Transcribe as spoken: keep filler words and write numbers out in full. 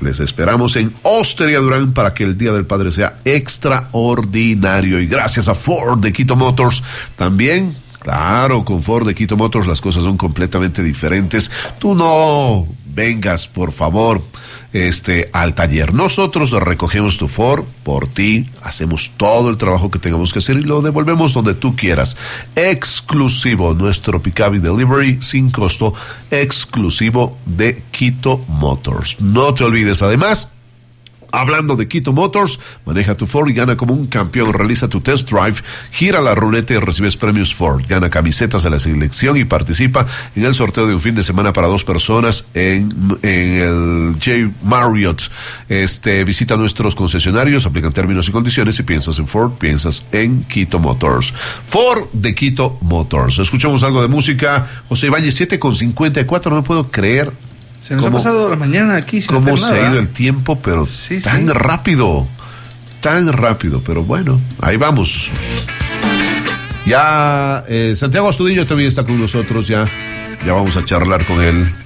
Les esperamos en Osteria Durán para que el Día del Padre sea extraordinario. Y gracias a Ford de Quito Motors también. Claro, con Ford de Quito Motors las cosas son completamente diferentes. Tú no vengas, por favor, este, al taller. Nosotros recogemos tu Ford por ti, hacemos todo el trabajo que tengamos que hacer y lo devolvemos donde tú quieras. Exclusivo, nuestro pick-up y delivery sin costo, exclusivo de Quito Motors. No te olvides, además, hablando de Quito Motors, maneja tu Ford y gana como un campeón. Realiza tu test drive, gira la ruleta y recibes premios Ford. Gana camisetas de la selección y participa en el sorteo de un fin de semana para dos personas en, en el J. Marriott. Este, visita nuestros concesionarios, aplican términos y condiciones. Si piensas en Ford, piensas en Quito Motors. Ford de Quito Motors. Escuchamos algo de música. José Ibáñez, siete con cincuenta y cuatro, no puedo creer. Se nos ha pasado la mañana aquí sin cómo se nada. ha ido el tiempo, pero sí, tan sí. rápido, tan rápido, pero bueno, ahí vamos. Ya eh, Santiago Astudillo también está con nosotros, ya, ya vamos a charlar con él.